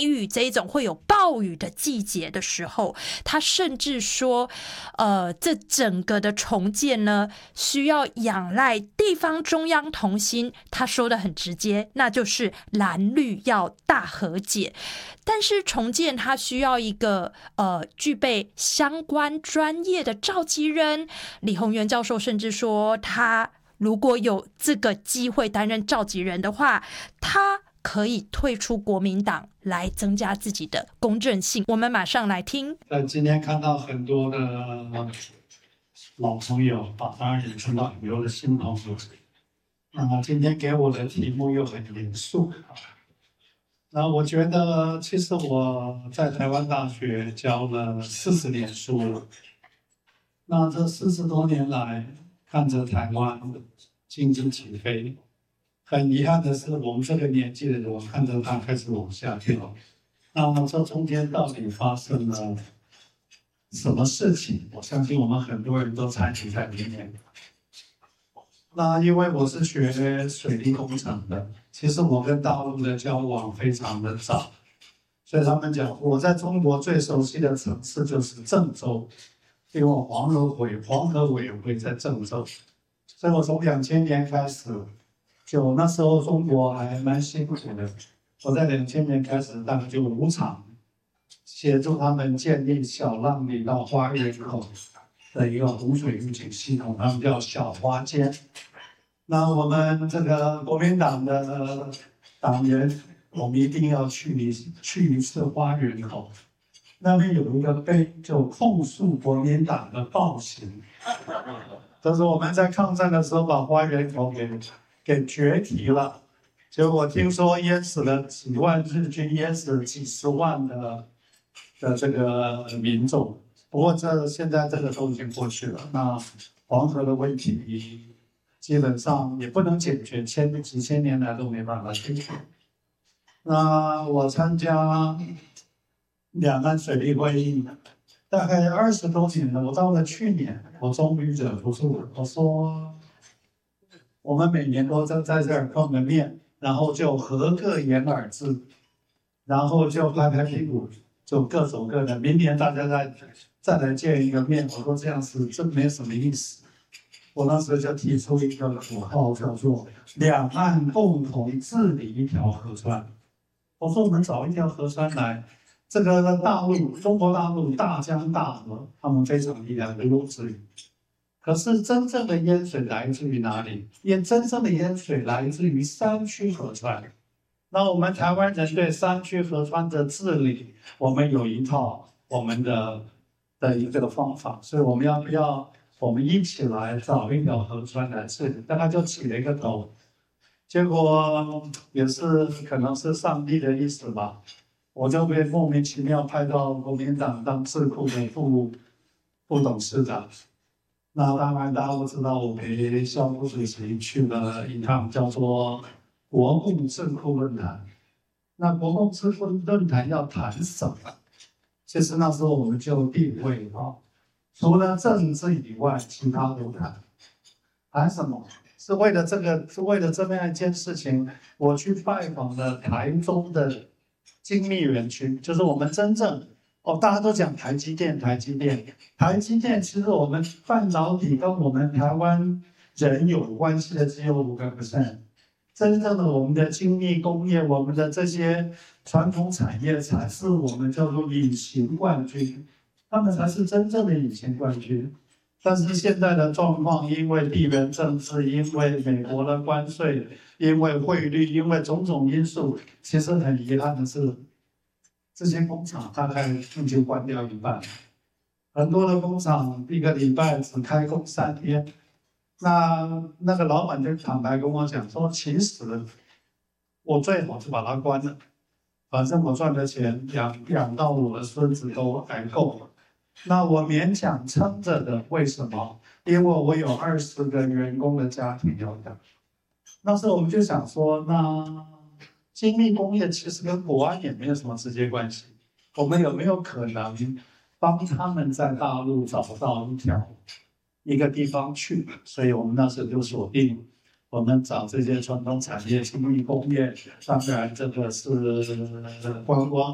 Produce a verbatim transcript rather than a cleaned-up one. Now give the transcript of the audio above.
雨这一种会有暴雨的季节的时候，他甚至说，呃，这整个的重建呢，需要仰赖地方中央同心。他说的很直接，那就是蓝绿要大和解。但是重建它需要一个呃具备相关专业的召集人。李鸿源教授甚至说，他如果有这个机会担任召集人的话，他可以退出国民党来增加自己的公正性。我们马上来听。 呃，今天看到很多的老朋友，当然也看到很多的新朋友。那今天给我的题目又很严肃。那我觉得，其实我在台湾大学教了四十年书了。那这四十多年来，看着台湾经济起飞，很遗憾的是，我们这个年纪的人看着它开始往下掉。那这中间到底发生了什么事情？我相信我们很多人都参与在里面。那因为我是学水利工程的，其实我跟大陆的交往非常的早，所以他们讲我在中国最熟悉的城市就是郑州，因为我黄河委黄河委员会在郑州，所以我从两千年开始，就那时候中国还蛮辛苦的，我在两千年开始大概就五场协助他们建立小浪里到花园口的一个洪水预警系统，他们叫小花间。那我们这个国民党的党员，我们一定要去一去一次花园口，那边有一个碑，就控诉国民党的暴行。这是我们在抗战的时候把花园口给给决堤了，结果听说淹死了几万日军，淹死了几十万的的这个民众。不过这现在这个都已经过去了，那黄河的问题基本上也不能解决，千几千年来都没办法解决。那我参加两岸水利会议大概二十多年了，我到了去年，我终于忍不住了，我说我们每年都在在这儿碰个面，然后就合个言而至，然后就拍拍屁股，就各走各的。明年大家再再来见一个面，我说这样是真没什么意思。我那时就提出一个口号，叫做“两岸共同治理一条河川”。我说我们找一条河川来，这个大陆中国大陆大江大河，他们非常厉害，如鱼之鱼。可是真正的淹水来自于哪里？淹真正的淹水来自于山区河川。那我们台湾人对山区河川的治理，我们有一套我们的的一个方法，所以我们要不要？我们一起来找一条河川来治理，大概就起了一个头，结果也是可能是上帝的意思吧，我就被莫名其妙派到国民党当智库的副副董事长。那当然大家都知道，我陪校务主席去了一趟叫做国共智库论坛。那国共智库论坛要谈什么？其实那时候我们就定位啊。除了政治以外，其他都谈。谈什么？是为了这个，是为了这么样一件事情，我去拜访了台中的精密园区，就是我们真正哦，大家都讲台积电，台积电，台积电其实我们半导体跟我们台湾人有关系的只有五个 percent， 真正的我们的精密工业，我们的这些传统产业才是我们叫做隐形冠军。他们才是真正的隐形冠军，但是现在的状况，因为地缘政治，因为美国的关税，因为汇率，因为种种因素，其实很遗憾的是，这些工厂大概已经关掉一半，很多的工厂一个礼拜只开工三天。那那个老板就坦白跟我讲说，其实我最好是把它关了，反正我赚的钱养养到我的孙子都还够了。那我勉强撑着的，为什么？因为我有二十个员工的家庭要养。那时候我们就想说，那精密工业其实跟国安也没有什么直接关系，我们有没有可能帮他们在大陆找到一条一个地方去？所以我们那时候就锁定，我们找这些传统产业、精密工业，当然这个是观光。